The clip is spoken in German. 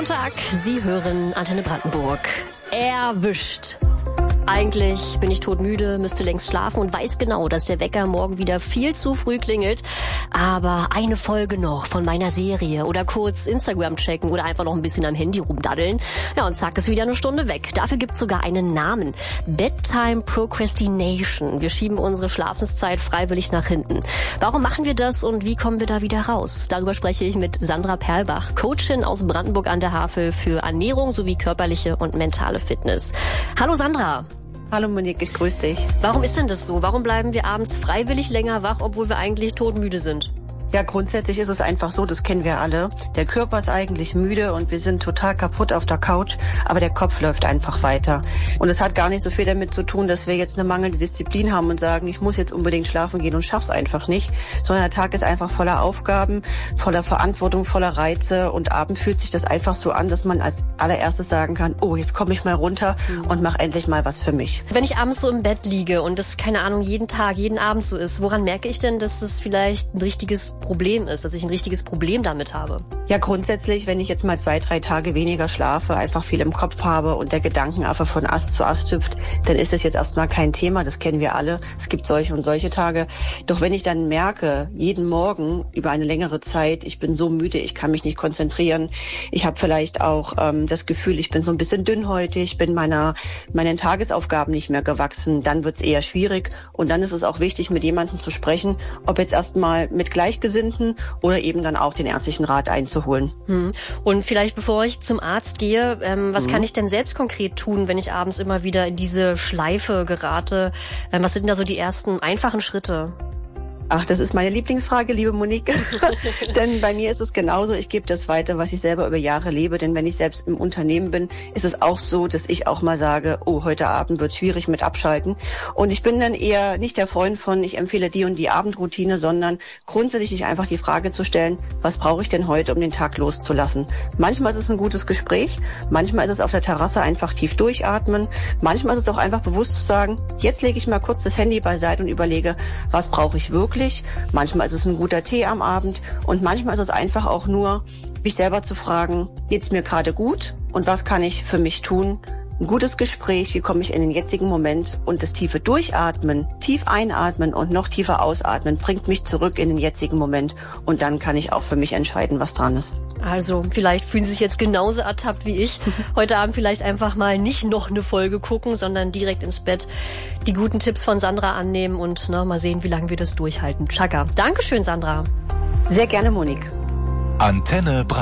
Guten Tag, Sie hören Antenne Brandenburg. Erwischt. Eigentlich bin ich todmüde, müsste längst schlafen und weiß genau, dass der Wecker morgen wieder viel zu früh klingelt. Aber eine Folge noch von meiner Serie oder kurz Instagram checken oder einfach noch ein bisschen am Handy rumdaddeln. Ja, und zack, ist wieder eine Stunde weg. Dafür gibt's sogar einen Namen. Bedtime Procrastination. Wir schieben unsere Schlafenszeit freiwillig nach hinten. Warum machen wir das und wie kommen wir da wieder raus? Darüber spreche ich mit Sandra Perlbach, Coachin aus Brandenburg an der Havel für Ernährung sowie körperliche und mentale Fitness. Hallo Sandra. Hallo Monique, ich grüße dich. Warum ist denn das so? Warum bleiben wir abends freiwillig länger wach, obwohl wir eigentlich todmüde sind? Ja, grundsätzlich ist es einfach so, das kennen wir alle. Der Körper ist eigentlich müde und wir sind total kaputt auf der Couch, aber der Kopf läuft einfach weiter. Und es hat gar nicht so viel damit zu tun, dass wir jetzt eine mangelnde Disziplin haben und sagen, ich muss jetzt unbedingt schlafen gehen und schaff's einfach nicht, sondern der Tag ist einfach voller Aufgaben, voller Verantwortung, voller Reize und abends fühlt sich das einfach so an, dass man als allererstes sagen kann, oh, jetzt komme ich mal runter und mach endlich mal was für mich. Wenn ich abends so im Bett liege und das, keine Ahnung, jeden Tag, jeden Abend so ist, woran merke ich denn, dass das vielleicht ein richtiges Problem ist, dass ich ein richtiges Problem damit habe? Ja, grundsätzlich, wenn ich jetzt mal 2-3 Tage weniger schlafe, einfach viel im Kopf habe und der Gedankenaffe von Ast zu Ast hüpft, dann ist das jetzt erstmal kein Thema, das kennen wir alle. Es gibt solche und solche Tage. Doch wenn ich dann merke, jeden Morgen über eine längere Zeit, ich bin so müde, ich kann mich nicht konzentrieren, ich habe vielleicht auch das Gefühl, ich bin so ein bisschen dünnhäutig, bin meinen Tagesaufgaben nicht mehr gewachsen, dann wird es eher schwierig und dann ist es auch wichtig, mit jemandem zu sprechen, ob jetzt erstmal mit Gleichgesinnten oder eben dann auch den ärztlichen Rat einzuholen. Und vielleicht bevor ich zum Arzt gehe, was kann ich denn selbst konkret tun, wenn ich abends immer wieder in diese Schleife gerate? Was sind da so die ersten einfachen Schritte? Ach, das ist meine Lieblingsfrage, liebe Monique. Denn bei mir ist es genauso, ich gebe das weiter, was ich selber über Jahre lebe. Denn wenn ich selbst im Unternehmen bin, ist es auch so, dass ich auch mal sage, oh, heute Abend wird schwierig mit Abschalten. Und ich bin dann eher nicht der Freund von, ich empfehle die und die Abendroutine, sondern grundsätzlich sich einfach die Frage zu stellen, was brauche ich denn heute, um den Tag loszulassen? Manchmal ist es ein gutes Gespräch, manchmal ist es auf der Terrasse einfach tief durchatmen, manchmal ist es auch einfach bewusst zu sagen, jetzt lege ich mal kurz das Handy beiseite und überlege, was brauche ich wirklich? Manchmal ist es ein guter Tee am Abend und manchmal ist es einfach auch nur, mich selber zu fragen, geht's mir gerade gut und was kann ich für mich tun? Ein gutes Gespräch, wie komme ich in den jetzigen Moment und das tiefe Durchatmen, tief einatmen und noch tiefer ausatmen, bringt mich zurück in den jetzigen Moment und dann kann ich auch für mich entscheiden, was dran ist. Also vielleicht fühlen Sie sich jetzt genauso ertappt wie ich. Heute Abend vielleicht einfach mal nicht noch eine Folge gucken, sondern direkt ins Bett die guten Tipps von Sandra annehmen und mal sehen, wie lange wir das durchhalten. Chaka. Dankeschön, Sandra. Sehr gerne, Monique. Antenne